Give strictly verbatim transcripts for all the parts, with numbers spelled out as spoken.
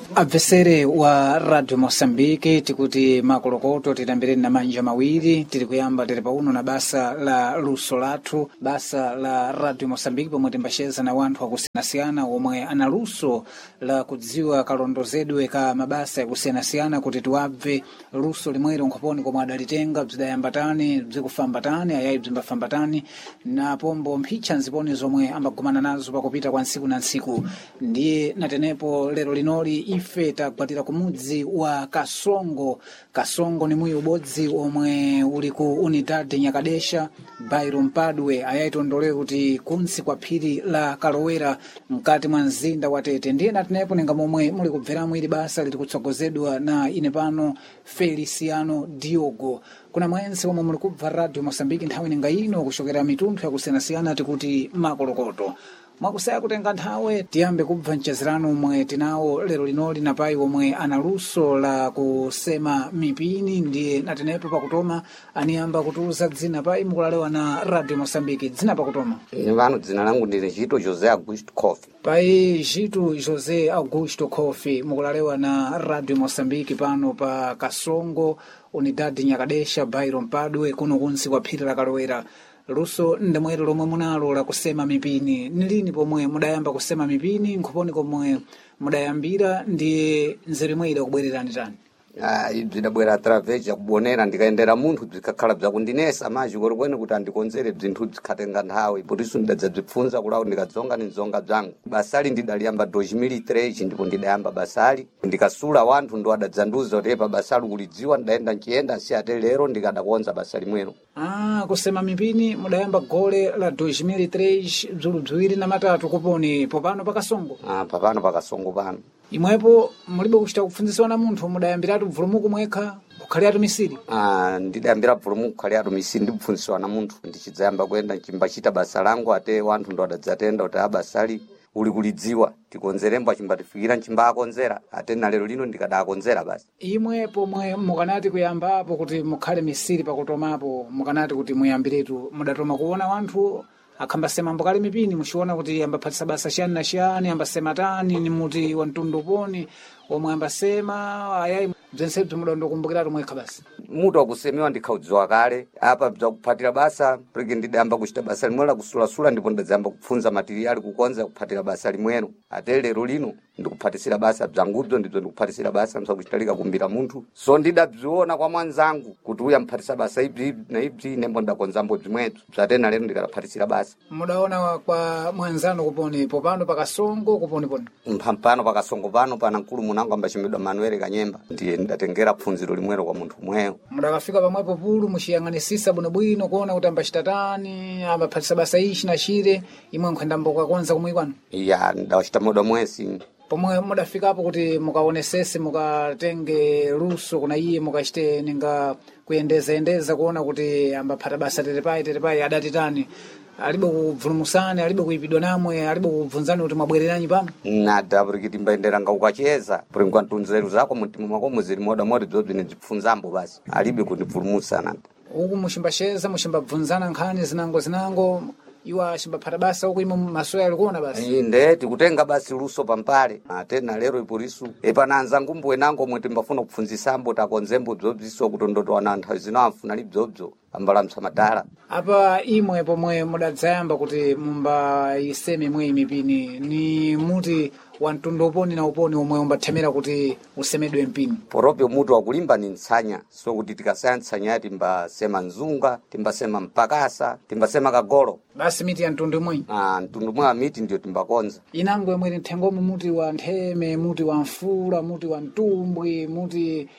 Abvesere wa Radio Mosambiki tikuti makolokoto titambireni na manja mawiri tiri kuyamba tiri pauno na basa la luso lathu basa la Radio Mosambiki pomwe timbasheza na wanthu akusiyanasiyana omwe ana luso la kudziwa kalondozedwe ka mabasa yakusiyanasiyana kuti tiwabve luso limwero nkhoponi komwe adalitenga bzidayambatani bzikufambatani ayayi bzimbafambatani na pombo mphicha nziponi zomwe ambagumana nazo pakupita kwa ntsiku na ntsiku. Ndiye natenepo lero linoli ife takwatira kumudzi wa Kasongo. Kasongo ni mwi ubodzi omwe uli ku Unidade Nyakadesha Bairo Mpadwe ayayitondole kuti kunsi kwa phiri la Kalowera mkati mwa mzinda wa Tete. Ndiye natenepo ninga momwe muli kubveramu ili basa liti kutsogozedwa na ine pano Feliciano Diogo. Kuna mwenzi omwe muli kubva Radio Mosambiki nthawi ninga ino kushokera mitundu yakusiyanasiyana tikuti makolokoto. Mwakusaya kutenga nthawe tiyambe kubva mchezerano omwe tinawo lero linoli na pai omwe ana luso la kusema mipini. Ndiye natenepo pakutoma aniyamba kutuza dzina pai mukulalewa na Radio Mosambiki. Dzina pakutoma? Ine vano dzina langu ndine Jito Jose Augusto Kofi. Pai Jito Jose Augusto Kofi mukulalewa na Radio Mosambiki pano pa Kasongo Unidade Nyakadesha Bairo Mpadwe kuno kunsi kwa phiri la Kalowera. Luso ndemwero lomwe munalo la kusema mipini nilini pomwe mudayamba kusema mipini nkhoponi komwe mudayambira ndiye nzeri mwida kubwererani tani? Ah, bzidabwera através ya kubonera ndikaendera munthu bzikakhala bzakundinesa maji kwenekwene kuti andikonzere bzinthu bzikhatenga nthawi putiso ndidadza bzipfunza kulawo ndikadzonga ninzonga bzangu. Basali ndidaliyamba dois mil e três ndipo ndidayamba basali ndikasula wanthu ndo adadzanduza kuti epa basali kulidziwa ndayenda nchiyenda nsiyate lero ndikadakonza basali mwero. Ah, kusema mipini mudayamba gole la dois mil e três bzulu bziwiri na matatu kuponi popano pa Kasongo? Ah, papano pa Kasongo pano. Imwepo mulibe kuchita kupfunziswa na munthu mudayambiratu bvulumuku mwekha kukhaliratu misiri? Ah, ndidayambira bvulumuku kukhaliratu misiri ndibvunziswa na munthu ndichidzayamba kuyenda nchimbachita basa langu ate wanthu ndo adadzatenda kuti abasali uli kulidziwa tikonzerembo achimbatifikira nchimbakonzera ate na lero lino ndikadakonzera basi. Imwe pomwe mukanati kuyambapo kuti mukhale misiri pakutomapo mukanati kuti muyambiretu mudatoma kuona wanthu akhambasema mbokali mipini mushiona kuti ambaphatisa basa shani na shani ambasema tani ni muti wa mtundu poni omwe ambasema ayayi bzensebzo mudandokumbukiratu mwekha basi? Mutu wakusemewa ndikhaudziwa kale apa bzakuphatira basa pulike ndidayamba kuchita basa limwero lakusulasula ndipo ndadzayamba kupfunza materiali kukonza kuphatira basa limwero ate lero lino ndikuphatisira basa bzangubzo ndibzo ndikuphatisira basa msakuchitalika kumbira munthu so ndidabziona kwa mwanzangu kuti uya mphatisa basa ibzi na ibzi nembo ndakonzambo bzimwedzo bzatena lero ndikadaphatisira basa. Mudaona kwa mwanzano kuponi popano pa Kasongo kuponi poni? Mphampano pa Kasongo pano pana mkulu munangu ambachimidwa Manuel Kanyemba ndiye ndidatengera phunziro limwero kwa munthu mweyo. Mudakafika pamwepo pulu mushiyang'anisisa bwinobwino kuona kuti ambachita tani ambaphatisa basa ichi na chire imwe nkhwenda mbokakonza kumwikwano? Iya ndawachita moda mwesi. Pomwe mudafikapo kuti mukaonesese mukatenge luso kuna iye mukachite ninga kuyendeza endeza kuona kuti ambaphata basa tetepai tetepai adati tani alibe kubvulumusani alibe kuipidwa namwe alibe kubvunzani kuti mwabwereranyi pano? Nada pulike timbayendera nga ukacheza pulike nkantunzeru zako mtima mwakomo zili moda moti bzobzi nibzipfunzambo basi alibe kundibvulumusana. Uku mushimbasheza mushimbabvunzana nkhani zinango zinango iwa shimbaphata basa uku imo masoya alikuona basi? Inde tikutenga basi luso pampale atena lero ipurisu epananza ngumbwe nango mwete mbafuna kupfunzisambo takonzembo bzobziso kutondotowa na nthawi zino amfuna li bzobzo ambalamsa madala. Apa imwe pomwe mudadzayamba kuti mumba iseme mwe mipini ni muti wa mtundu uponi na uponi omwe umbathemera kuti usemedwe mpini? Porope mutu wakulimba ni ntsanya so kuti tikasaya ntsanya timbasema nzunga timbasema mpakasa timbasema kagolo basi miti ya mtundu mwe? Ah, mtundu mwe miti ndio timbakonza. Inango yemwe nthengomu muti wa ntheme muti wa mfula muti wa mtumbwi muti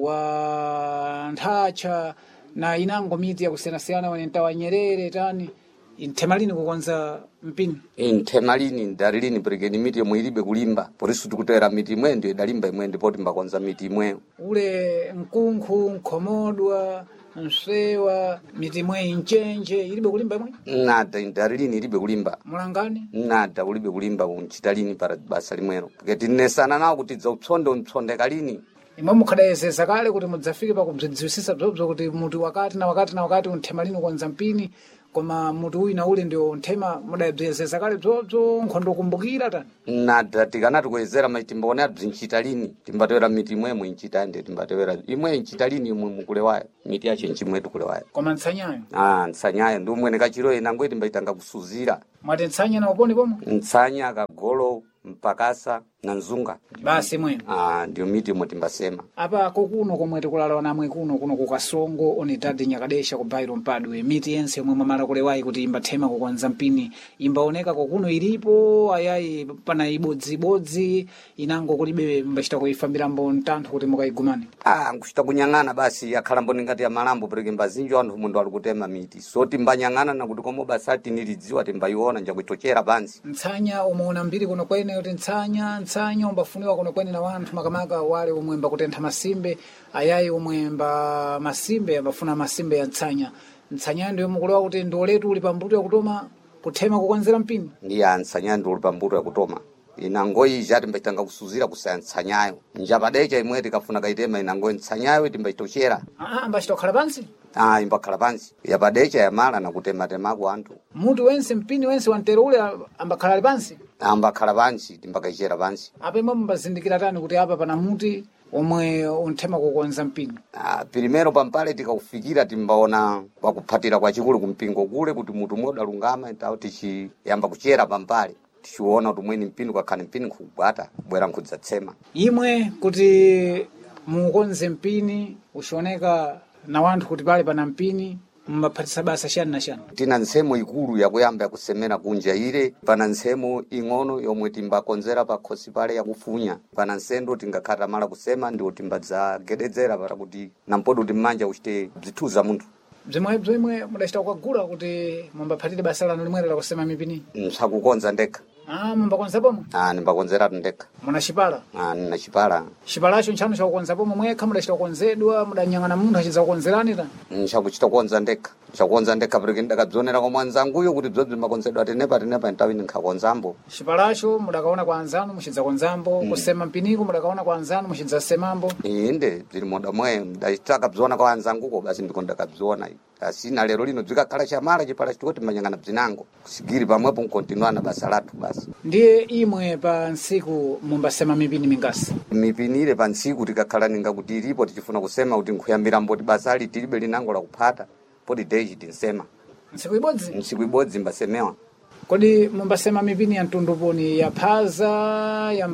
wa nthacha na inango miti ya kusiyanasiyana wene ntawa Nyerere tani intemalini kukonza mpini? Intemalini ndarilini pulike ni miti yomwe ilibe kulimba porisu tikutera miti imwe ndio idalimba imwe ndipo timbakonza miti imweyo. Ule nkunkhu nkhomodwa msewa miti imwe inchenje ilibe kulimba imwe? Nada ndarilini ilibe kulimba. Mulangani? Nada ulibe kulimba unchitalini para basa limwero pulike tinesana nawo kuti dzaupsonde untsonde kalini. Imwe mukhadayezesa kale kuti mudzafike pa kubzidziwisisa bzobzo kuti muti wakati na wakati na wakati unthemalini kukonza mpini koma mutu uyu na ule ndio nthema mudabzezeza kale bzobzo nkhondo kumbukira tani nada tikanati kuwezera mayi timbaonera bzinchita lini timbatewera miti imwemwe inchita ende timbatewera imwe inchita lini imwe mukulewayo miti yacho nchimwetu kulewayo koma ntsanyayo ah ntsanyayo ndi umwe nekachiro ena ngweti mbaitanga kusuzira mwati ntsanya na uponi pomwe ntsanya kagolo mpakasa na nzunga basi mwe ah ndio miti imwe timbasema apa kokuno komwe tikulala namwe kuno kuno kukasongo onetadi nyakadesha ku Bairo Mpadwe miti yense yomwe mwamala kulewayi kuti imbathema kukonza mpini imbaoneka kokuno ilipo ayayi pana ibodzibodzi inango kulibe mbachita kuifambira mbo ntanthu kuti mukaigumane ah nkuchita kunyang'ana basi yakhala mboni ngati ya malambo pereke mbazinjo anthu mundu ali kutema miti so timbanyang'ana na kuti komo basati nilidziwa timbayiona njakuitochera pansi ntsanya umaona mbiri kuno kwene kuti ntsanya ntsanya umbafuniwa kuno kwene na wanthu makamaka wale omwe mbakutentha masimbe ayayi omwe mba masimbe abafuna masimbe ya ntsanya ntsanya ndiyo mukulewa kuti ndoletu uli pambuto yakutoma kuthema kukonzera mpini ndiya ntsanya ndi uli pambuto yakutoma inangoyi jati mbaitanga kusuzira kusaya ntsanyayo njapadecha imwe tikafuna kaitema inangoyi ntsanyayo timbaitochera ah mbachita kukhala pansi ah imbakhala pansi yapadecha yamala na kutematemako anthu mutu wense mpini wense wantero ule ambakhala ali pansi ambakhala pansi timbakaichera pansi apa imwe mbazindikira tani kuti apa pana muti omwe unthema kukonza mpini ah primero pampale tikaufikira timbaona wakuphatira kwa chikulu kumpingo kule kuti mutu moda lungama entawo tichi yamba kuchera pampale tichiona kuti mweni mpini kwakhani mpini kubwata bwera nkudzatsema imwe kuti mukonze mpini ushoneka na wanthu kuti pale pana mpini mbaphatisa basa shani na shani tina nsemo ikulu yakuyamba yakusemera kunja ile pana nsemo ing'ono yomwe timbakonzera pakhosi pale yakufunya pana nsendo tingakhata mala kusema ndio timbadzagededzera para kuti nampodo timmanja uchite bzithuza munthu bzimwebzo imwe mudachita kukagula kuti mumbaphatire basa lanu limwere lakusema mipini nsakukonza ndekha ah mumbakonza pomwe ah nimbakonzeratu ndekha muna chipala ah nina chipala chipalacho nchanu chakukonza pomwe mwekha mudachita kukonzedwa mudanyang'ana munthu achidza kukonzerani ta nchakuchita kukonza ndekha nchakukonza ndekha pereke ndakabzonera kwa mwanzanguyo kuti bzobzi mbakonzedwa tenepa tenepa ntawini nkhakonzambo chipalacho mudakaona kwa anzanu muchidza konzambo mm. kusema mpiniko mudakaona kwa anzanu muchidza semambo inde zili moda mwe ndachitaka bzona kwa anzanguko basi ndiko ndakabzona asina lero lino dzikakhala chamala chipala chitoti manyang'ana bzinango kusigiri pamwepo nkontinuana basa lathu basi ndiye imwe pa ntsiku mumbasema mipini mingasi mipini ile pa ntsiku tikakhala ninga kuti ilipo tichifuna kusema kuti nkuyambira mboti basa ali tilibe linango la kuphata poti deji tinsema ntsiku ibodzi ntsiku ibodzi mbasemewa kodi mumbasema mipini ya mtunduponi ya phaza ya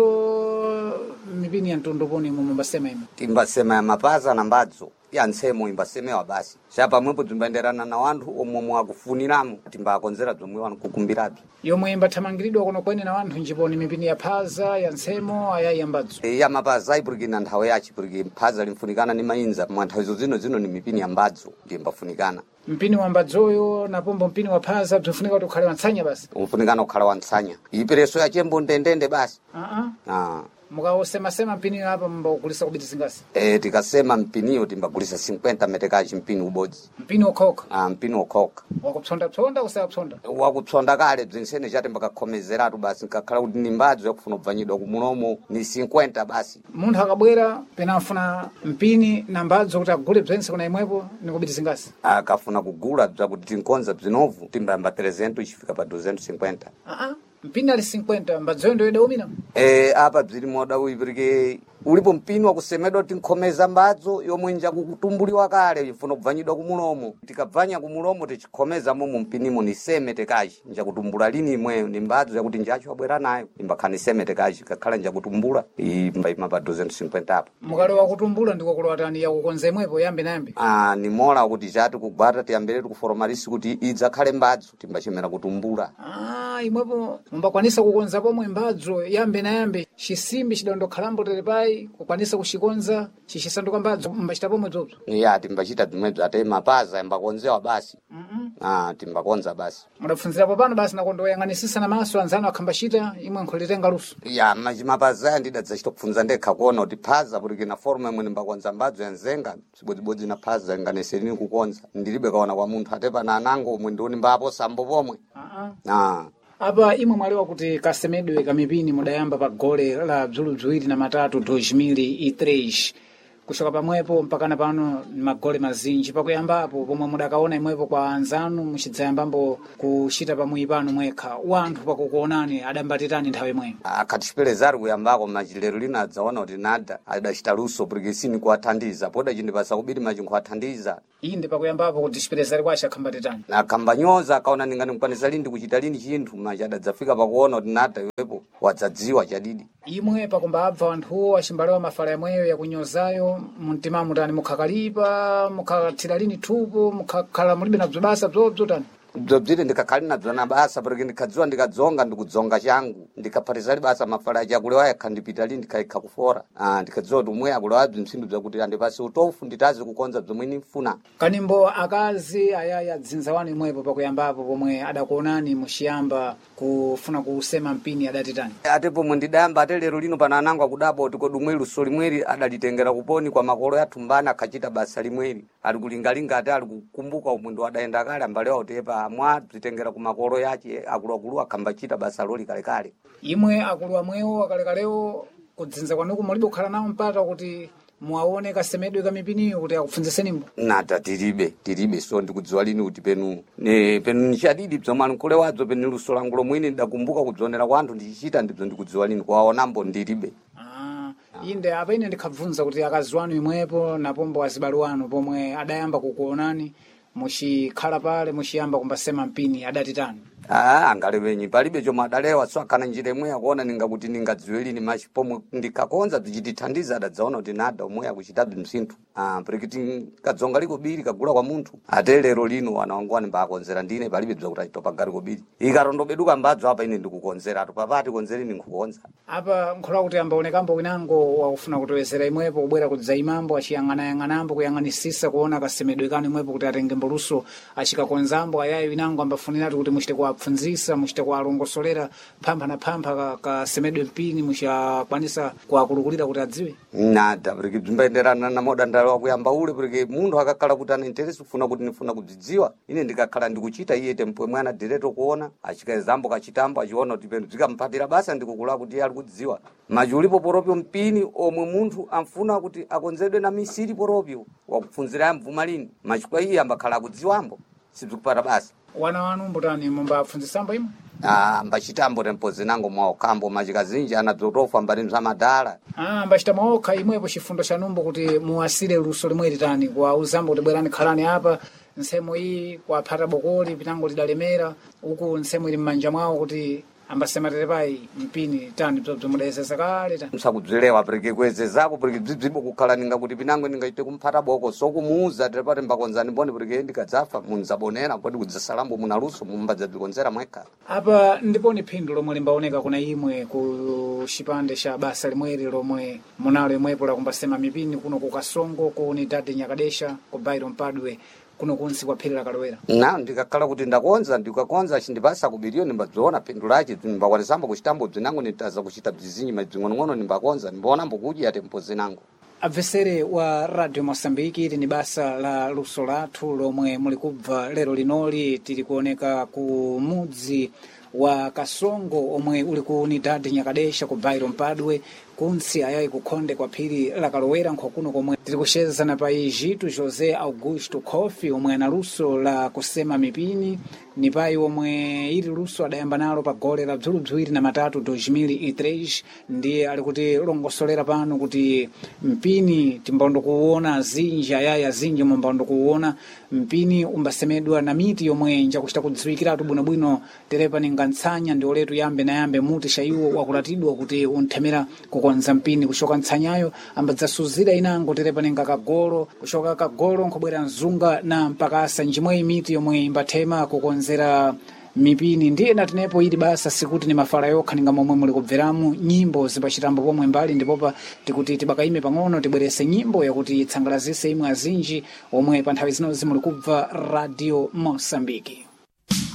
mbadzo mipini ya mtunduponi mumbasema imwe timbasema ya mapaza na mbadzo ya nsemo imbasemewa basi chapa mwepo timbaenderana na wanthu omwe mwakufuniramo timbakonzera zomwe wanu kukumbirazo yomwe imbathamangiridwa kuno kwene na wanthu njiponi mipini ya phaza ya nsemo ayayi ya mbadzo e, ya mapaza ipurikina nthawe yachi puriki mphaza limfunikana ni mayinza mwa nthawe izo zino zino ni mipini ya mbadzo ndi imbafunikana mpini wa mbadzoyo napombo mpini wa phaza bzinfunika kuti ukhale wantsanya basi umfunikana kukhala wantsanya ipereso ya chembo ndendende basi ah ah ah mukaosemasema mpiniyo apa mbakulisa kubiti zingasi eh tikasema mpiniyo timbagulisa cinquenta metekachi mpini ubodzi mpini okhoka ah mpini okhoka wakupsonda-psonda usayapsonda wakupsonda kale bzinsene chati mbakakhomezeratu basi nkakhala kuti ni mbadzo yakufuna kubvanyidwa kumulomo ni cinquenta basi munthu akabwera pena afuna mpini na mbadzo kuti agule bzense kuna imwepo ni kubiti zingasi akafuna kugula bzakuti tinkonza bzinovu timbayamba trezentos ichifika pa duzentos e cinquenta ah mpini ali cinquenta mbadzoyo ndo yedaumina eh apa bzili moda uyi pereke ulipo mpini wakusemedwa tinkhomeza mbadzo yomwe nja kutumbuliwa kale ifuna kubvanyidwa kumulomo tikabvanya kumulomo tichikhomeza momo mpinimo ni seme tekachi nja kutumbula lini imweyo ni mbadzo yakuti njacho abwera nayo imbakhani seme tekachi kakhala nja kutumbula imbayima pa duzentos e cinquenta apo mukale wakutumbula ndiko kulowatani yakukonza imwepo yambe nayambe ah ni mola kuti chati kugwata tiyambire tikuforomalisi kuti idzakhale mbadzo timbachimera kutumbula ah imwepo mumbakwanisa kukonza pomwe mbadzo yambe nayambe chisimbi chidondokhalambo telepai kukwanisa kuchikonza chichisanduka mbadzo mbachita pomwe dzobzo ya timbachita dzimwedzo ate mapaza yambakonzewa basi mm -mm. ah timbakonza basi mudapfunzirapo pano basi nakondoyang'anisisa na maso anzanu akhambachita imwe nkhulitenga luso ya mapaza ndidadzachita kupfunza ndekha kuona kuti phaza kuti na forume imwe ndimbakonza mbadzo yanzenga sibodzibodzi na phaza inganeserini kukonza ndilibe kaona kwa munthu ate pana anango omwe ndioni mbapo sambo pomwe ah ah apa imwe mwalewa kuti kasemedwe kamipini mudayamba pa gole la bzulu bziwiri na matatu dois mil e três kushoka pamwepo mpakana pano magole mazinji pakuyambapo pomwe mudakaona imwepo kwa anzanu muchidzayambambo kuchita pamwi pano mwekha wanthu pakukuonani adambatitani nthawi imweyo akatipelezari kuyambako machilero lino adzaona kuti nada adachita luso purikisini kuwathandiza poda chindipasa kubiri machinkhwa athandiza inde pakuyambapo kuti chipelezari kwace akhambatitani akambanyoza akaona ningani mkwanisa lini kuchita lini chinthu machi adadzafika pakuona kuti nada iwepo wadzadziwa chadidi imwe pakumbabva anthuwo achimbalewa mafala yamweyo yakunyozayo mumtima mutani mukhakalipa mukhathira lini thupo mukhakhala mulibe na bzobasa bzobzo tani bzobzire ndikakhali nabzo na basa porque ndikadziwa ndikadzonga ndikudzonga changu ndikaphatisali basa mafala achi akulewa yakha ndipita lini ndikhaikha kufora ah ndikadziwa kuti umwe akulewa bzimsindu bzakuti andipasi utofu nditazi kukonza bzomwe ndimfuna kanimbo akazi ayaya dzinza wanu imwepo pakuyambapo pomwe adakuonani muchiyamba kufuna kusema mpini adatitani ate pomwe ndidayamba ate lero lino pana anangu akudabo kuti kodi umwe luso limweri adalitengera kuponi kwa makolo yathumbana akhachita basa limweri ali kulingalinga ate ali kukumbuka umwe ndo adayenda kale ambalewa utepa mwa zitengera kumakolo yache akuluakulu akhambachita basa loli kalekale imwe akulu amwewo akalekalewo kudzinza kwanuku mulibe kukhala nawo mpata kuti muwaone kasemedwe kamipiniyo kuti akupfunzisenimbo nata tilibe tilibe so ndikudziwa lini kuti penu ne penu nchadidi bzomwe ankule wadzo penu luso langu lomwene ndakumbuka kudzonera kwa anthu ndichichita ndibzo ndikudziwa lini kwaonambo ndilibe ah inde apa ine ndikhabvunza kuti akazi wanu imwepo napombo azibale wanu pomwe adayamba kukuonani muchikhala pale muchiyamba kumbasema mpini adatitani ah angalewenyi palibe chomwe adalewa so akana njira imwe akuona ninga kuti ningadziwe lini machi pomwe ndikakonza bzichitithandiza adadzaona kuti nada umwe akuchita bzimsinthu ah prikiti kadzonga liko biri kagula kwa munthu ate lero lino wana wangu wani mbakonzera ndine palibe bzakuti achitopa gari kobiri ikarondobeduka mbadzo apa ine ndikukonzera atu papati konzereni nkukonza apa nkhola kuti ambaonekambo winango wakufuna kutowezera imwepo kubwera kudzaimambo achiyang'anayang'anambo kuyang'anisisa kuona kasemedwe kanu imwepo kuti atenge mboluso achikakonzambo ayayi winango ambafuniratu kuti muchite kuwapfunzisa muchite kuwalongosolera phampha na phampha kasemedwe mpini muchakwanisa kuwakulukulira kuti adziwe nada porque bzimbaenderana na moda ndalo kuyamba ule porque munthu akakhala kuti ana interest kufuna kuti nifuna kudzidziwa ine ndikakhala ndikuchita iye tempo mwana direto kuona achikaezambo kachitambo achiona kuti penu zikampatira basa ndikukula kuti iye ali kudziwa maji ulipo poropyo mpini omwe munthu amfuna kuti akonzedwe na misiri poropyo wakupfunzira yamvuma lini maji kwa iye ambakhala akudziwambo sibzikupata basa wana wanu mbutani mumbapfunzisambo imwe ah mbachitambo tempo zinango mwa kambo machikazinji anadzotofa mbali mzamadala ah mbachita maokha imwepo chifundo chanumbo kuti muwasire luso limwe litani kwa uzambo kuti bwerani khalani apa nsemo iyi kwa phata bokoli pitango lidalemera uku nsemo ili mmanja mwawo kuti ambasematere pai mpini tani bzobzo mudayesesa kale tani msakudzilewa pereke kweze zako pereke bzidzibo kukhala ninga kuti pinango ningaite kumphata boko so kumuuza terepate mbakonzani mboni pereke ndikadzafa munzabonera poti kudzasalambo munaluso mumbadza bzikonzera mwekha apa ndiponi phindu lomwe limbaoneka kuna imwe ku chipande cha basa limweri lomwe munalo imwepo lakumbasema mipini kuno ku Kasongo ku Unidade Nyakadesha ku Bairo Mpadwe kuno kunsi kwa phiri la Kalowera na ndikakhala kuti ndakonza ndikakonza chindipasa kubiriyo nimbadziona phindu lache ndimbakwanisamba kuchitambo bzinango nitaza kuchita bzizinyi madzing'onong'ono nimbakonza nimbaona mbukuji ate mpo zinango abvesere wa Radio Mosambiki ili ni basa la luso lathu lomwe muli kubva lero linoli tili kuoneka ku mudzi wa Kasongo omwe uli ku Unidade Nyakadesha ku Bairo Mpadwe kunsi ayayi kukhonde kwa phiri la Kalowera nkhokuno komwe tili kuchezana pa Egito José Augusto Kofi omwe ana luso la kusema mipini ni pai omwe ili luso adayamba nalo pa gole la bzulu bziwiri na matatu dois mil e três ndiye ali kuti longosolera pano kuti mpini timbondo kuona zinji ayayi azinji mumbondo kuona mpini umbasemedwa na miti yomwe nja kuchita kudziwikiratu bwinobwino terepa ninga ntsanya ndi oletu yambe na yambe muti shaiwo wakulatidwa kuti unthemera kukonza mpini kushoka ntsanyayo ambadzasuzira inango terepa ninga kagolo kushoka kagolo nkobwera mzunga na mpakasa njimwe imiti yomwe imbathema kukonzera mipini ndiye natinepo ili basa sikuti ni mafala yokha ninga momwe muli kubveramu nyimbo zimbachitambo pomwe mbali ndipopa tikuti tibakaime pang'ono tibwerese nyimbo yakuti tsangalazise imwe azinji omwe pa nthawi zino zimuli kubva Radio Mosambiki.